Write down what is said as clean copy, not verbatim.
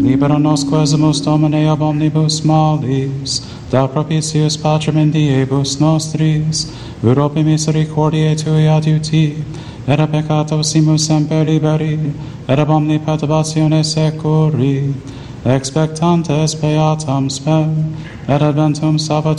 Libera nos quesumus Domine ab omnibus malis, da propitius Patrem in diebus nostris, Europe misericordiae Tui adiuti, et a peccatosimus semper liberi, et ab omni perturbatione securi, expectantes beatam spem, et adventum Sabbatum